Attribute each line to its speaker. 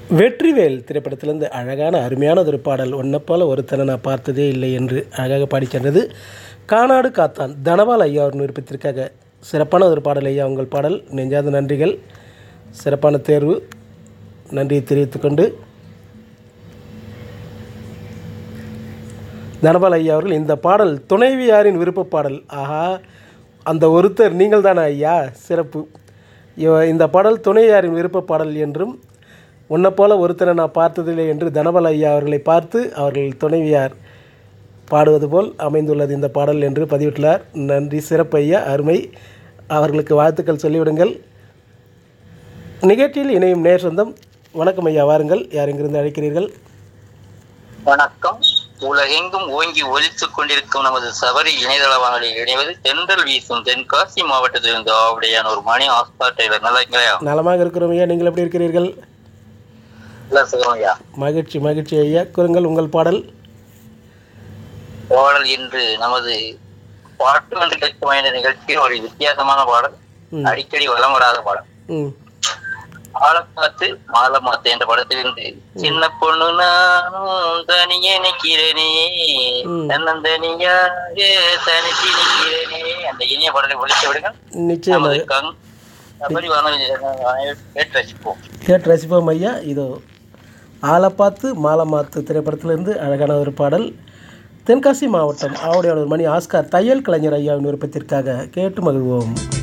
Speaker 1: வெற்றிவேல் திரைப்படத்திலிருந்து அழகான அருமையானதொரு பாடல் ஒன்றை போல ஒருத்தனை நான் பார்த்ததே இல்லை என்று அழகாக பாடிச் சென்றது. கானாடு காத்தான் தனபால் ஐயா அவர் விருப்பத்திற்காக சிறப்பான ஒரு பாடல் ஐயா. உங்கள் பாடல் நெஞ்சாத நன்றிகள், சிறப்பான தேர்வு, நன்றியை தெரிவித்துக்கொண்டு தனபால் ஐயா அவர்கள் இந்த பாடல் துணைவியாரின் விருப்ப பாடல். ஆஹா, அந்த ஒருத்தர் நீங்கள் தானே ஐயா, சிறப்பு. இந்த பாடல் துணைவியாரின் விருப்ப பாடல் என்றும் உன்னை போல ஒருத்தரை நான் பார்த்ததில்லை என்று தனபால் ஐயா அவர்களை பார்த்து அவர்கள் துணைவியார் பாடுவது போல் அமைந்துள்ளது இந்த பாடல் என்று பதிவிட்டுள்ளார். நன்றி, சிறப்பு ஐயா, அருமை. அவர்களுக்கு வாழ்த்துக்கள் சொல்லிவிடுங்கள். நிகழ்ச்சியில் இணையும் நேர் சொந்தம், வணக்கம் ஐயா, வாருங்கள். யார் எங்கிருந்து அழைக்கிறீர்கள்?
Speaker 2: வணக்கம். உலகெங்கும் ஓங்கி ஒலித்துக் கொண்டிருக்கும் நமது சபரி இணையதள வானொலியில் இணைவது தென்றல் வீசும் தென்காசி மாவட்டத்திலிருந்து ஆவுடையான ஒரு மணி ஆஸ்பா டெய்லர். நல்லா இருக்கீங்களா?
Speaker 1: நலமாக இருக்கிறோம் ஐயா, நீங்கள் எப்படி இருக்கிறீர்கள்? மகிழ்ச்சி மகிழ்ச்சி ஐயா, கூறுங்கள் உங்கள் பாடல்.
Speaker 2: பாடல் என்று நமது பாட்டு என்று கேட்கும் என்ற நிகழ்ச்சியில் ஒரு வித்தியாசமான பாடல், அடிக்கடி வலம் வராத பாடல். ஆலப்பாத்து மாலமாத்து என்ற படத்திலிருந்து சின்ன பொண்ணு நானும் தனியே நிக்கிறேனே தன்னந்தனியாக தனிச்சு நிக்கிறேனே அந்த இனிய பாடலை ஒழித்து விடுங்கள்.
Speaker 1: நிச்சயமாக கேட்டு ரசிப்போம் ஐயா. இதோ ஆலப்பாத்து மாலமாத்து திரைப்படத்திலிருந்து அழகான ஒரு பாடல். தென்காசி மாவட்டம் ஆவுடையானூர் மணி ஆஸ்கார் தையல் கலைஞர் ஐயாவின் விருப்பத்திற்காக கேட்டு மகிழ்வோம்.